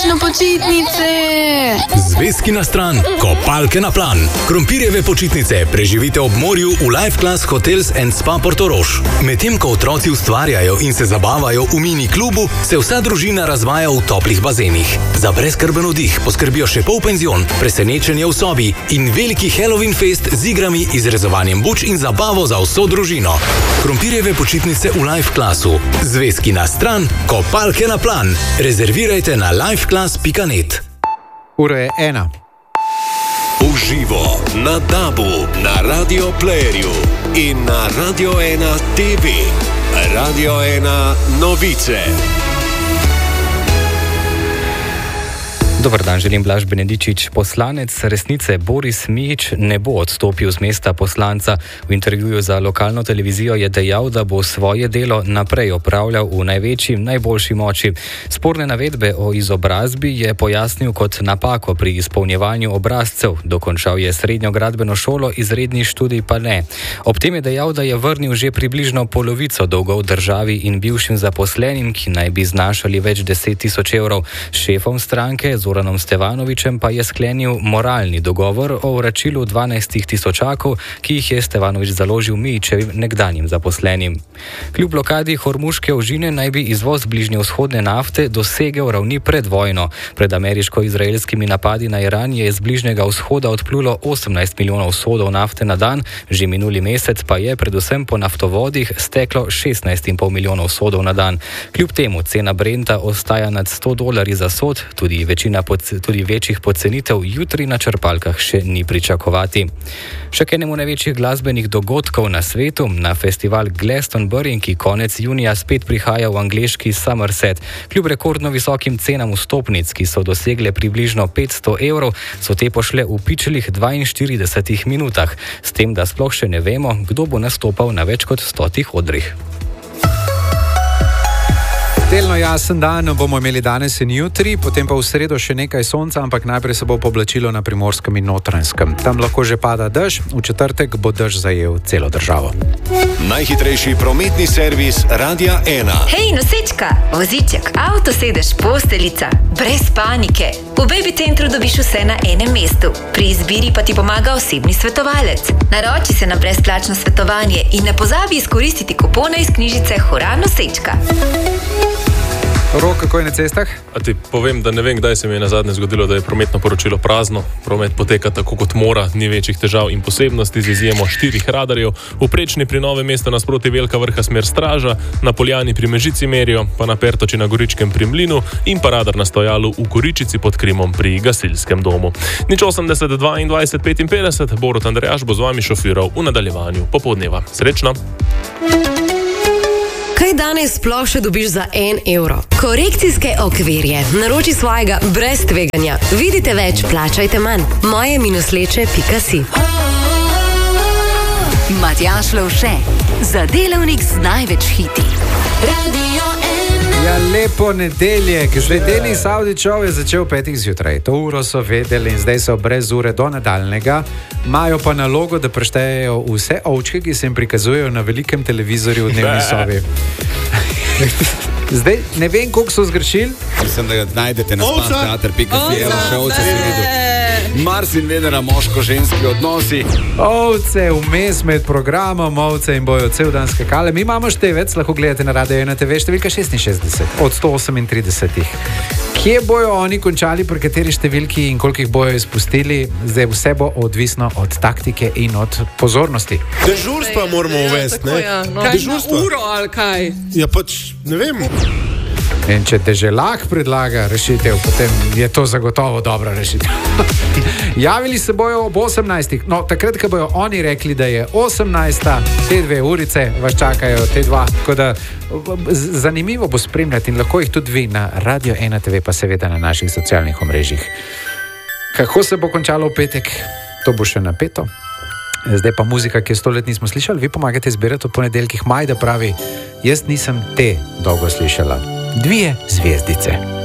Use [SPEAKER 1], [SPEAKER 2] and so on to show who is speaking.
[SPEAKER 1] Končno počitnice!
[SPEAKER 2] Zvezki na stran, kopalke na plan. Krompirjeve počitnice preživite ob morju v Life Class Hotels and Spa Portorož. Medtem ko otroci ustvarjajo in se zabavajo v mini klubu, se vsa družina razvaja v toplih bazenih. Za brezskrben oddih poskrbijo še polpenzion, presenečenje v sobi in veliki Halloween fest z igrami, izrezovanjem buč in zabavo za vso družino. Krompirjeve počitnice v Life Classu. Zvezki na stran, kopalke na plan. Rezervirajte na lifeclass.net.
[SPEAKER 3] Ura je 1.
[SPEAKER 4] Uživo na DAB-u, na Radio Playerju in na Radio 1 TV. Radio 1 novice.
[SPEAKER 5] Dobar dan, želim Blaž Benedičič. Poslanec Resnice Boris Mijić ne bo odstopil z mesta poslanca. V intervjuju za lokalno televizijo je dejal, da bo svoje delo naprej opravljal v največji, najboljši moči. Sporne navedbe o izobrazbi je pojasnil kot napako pri izpolnjevanju obrazcev. Dokončal je srednjo gradbeno šolo, izredni študij pa ne. Ob tem je dejal, da je vrnil že približno polovico dolgov državi in bivšim zaposlenim, ki naj bi znašali več 10 000 evrov. Šefom stranke Zoranom Stevanovićem pa je sklenil moralni dogovor o vračilu 12 tisočakov, ki jih je Stevanović založil Mijićevim nekdanjim zaposlenim. Kljub blokadi Hormuške ožine naj bi izvoz bližnjevzhodne nafte dosegel ravni pred vojno. Pred ameriško-izraelskimi napadi na Iran je z Bližnjega vzhoda odplulo 18 milijonov sodov nafte na dan, že minuli mesec pa je predvsem po naftovodih steklo 16,5 milijonov sodov na dan. Kljub temu cena Brenta ostaja nad $100 za sod, tudi večjih podcenitev jutri na črpalkah še ni pričakovati. Še k enemu največjih glasbenih dogodkov na svetu, na festival Glastonbury, ki konec junija spet prihaja v angleški Somerset. Kljub rekordno visokim cenam vstopnic, ki so dosegle približno 500 evrov, so te pošle v pičlih 42 minutah, s tem, da sploh še ne vemo, kdo bo nastopal na več kot 100 odrih.
[SPEAKER 3] Delno jasen dan bomo imeli danes in jutri, potem pa v sredo še nekaj sonca, ampak najprej se bo poblačilo na Primorskem in Notranjskem. Tam lahko že pada dež, v četrtek bo dež zajel celo državo.
[SPEAKER 4] Najhitrejši prometni servis Radia 1.
[SPEAKER 6] Hej, nosečka, voziček, avtosedež, posteljica, brez panike. V Baby Centru dobiš vse na enem mestu. Pri izbiri pa ti pomaga osebni svetovalec. Naroči se na brezplačno svetovanje in ne pozabi izkoristiti kupona iz knjižice Hura nosečka.
[SPEAKER 3] Rok, kako je na cestah?
[SPEAKER 7] A ti povem, da ne vem, kdaj se mi je nazadnje zgodilo, da je prometno poročilo prazno. Promet poteka tako kot mora, ni večjih težav in posebnosti, z izjemo 4 radarjev. V Prečni pri Novem mestu nasproti Velika Vrha smer Straža, na Poljani pri Mežici merijo, pa na Pertoči na Goričkem pri Mlinu in pa radar na stojalu v Goričici pod Krimom pri Gasilskem domu. 080 22 55, Borut Andrejaš bo z vami šofiral v nadaljevanju popoldneva. Srečno!
[SPEAKER 8] Kaj danes sploh še dobiš za 1 evro? Korekcijske okvirje. Naroči svojega brez tveganja. Vidite več, plačajte manj. moje-leče.si.
[SPEAKER 9] Matjaž Lovše, za delavnik z največ hiti. Radio 1.
[SPEAKER 3] Ja, lepo nedeljek. Zdaj Denis Avdićov je začel 5 zjutraj. To uro so vedeli in zdaj so brez ure do nadaljnega. Imajo pa nalogo, da preštejejo vse ovčke, ki se jim prikazujejo na velikem televizorju v dnevni sobi. Zdaj, ne vem, koliko so zgrešili.
[SPEAKER 10] Mislim, da ga najdete na smartteater.si. Evo, še ovce si videl. Mars in Venera, moško-ženski odnosi.
[SPEAKER 3] Ovce vmes med programom, ovce in bojo cel dan skakale. Mi imamo števec, lahko gledate na Radio 1 TV, številka 66 od 138. Kje bojo oni končali, pri kateri številki in koliko jih bojo izpustili, zdaj vse bo odvisno od taktike in od pozornosti.
[SPEAKER 11] Dežurstva moramo uvesti, ne?
[SPEAKER 12] Kaj na uro ali kaj?
[SPEAKER 11] Ja, pač, ne vem.
[SPEAKER 3] In če Deželak predlaga rešitev, potem je to zagotovo dobra rešitev. Javili se bojo ob 18. No, takrat, ko bojo oni rekli, da je 18. Te 2 urice vas čakajo, te 2. Tako da zanimivo bo spremljati in lahko jih tudi vi na Radio 1 TV, pa seveda na naših socialnih omrežjih. Kako se bo končalo v petek? To bo še napeto. Zdaj pa muzika, ki je 100 let nismo slišali. Vi pomagate zbirati v ponedeljkih. Majda pravi, jaz nisem te dolgo slišala. 2 zvezdice.